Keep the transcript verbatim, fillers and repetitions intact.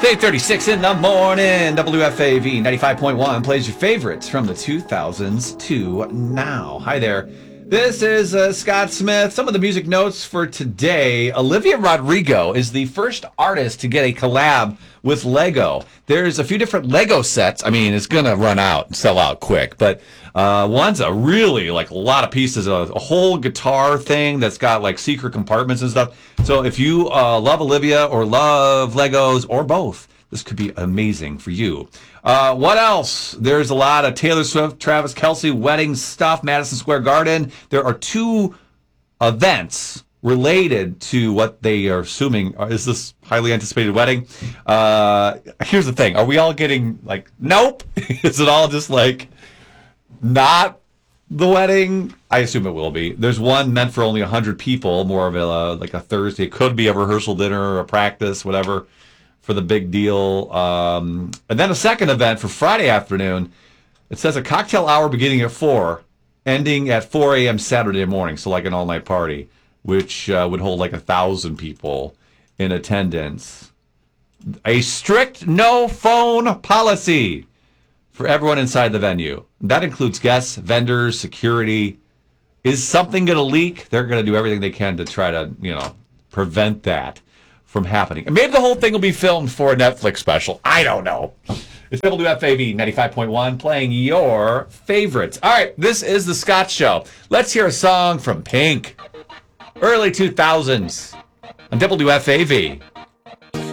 eight thirty-six in the morning. W F A V ninety-five point one plays your favorites from the two thousands to now. Hi there. This is uh, Scott Smith. Some of the music notes for today. Olivia Rodrigo is the first artist to get a collab with Lego. There's a few different Lego sets. I mean, it's going to run out and sell out quick. But uh, one's a really, like, a lot of pieces, of a whole guitar thing that's got, like, secret compartments and stuff. So if you uh, love Olivia or love Legos or both, this could be amazing for you. Uh, what else? There's a lot of Taylor Swift, Travis Kelce wedding stuff, Madison Square Garden. There are two events related to what they are assuming is this highly anticipated wedding. Uh, here's the thing. Are we all getting, like, nope? Is it all just, like, not the wedding? I assume it will be. There's one meant for only one hundred people, more of a, like a Thursday. It could be a rehearsal dinner or a practice, whatever, for the big deal. Um, and then a second event for Friday afternoon. It says a cocktail hour beginning at four, ending at four a.m. Saturday morning, so like an all-night party, which uh, would hold like a thousand people in attendance. A strict no phone policy for everyone inside the venue. That includes guests, vendors, security. Is something going to leak? They're going to do everything they can to try to, you know, prevent that from happening. And maybe the whole thing will be filmed for a Netflix special. I don't know. It's W F A V ninety-five point one playing your favorites. All right, this is The Scott Show. Let's hear a song from Pink. Early two thousands on W F A V.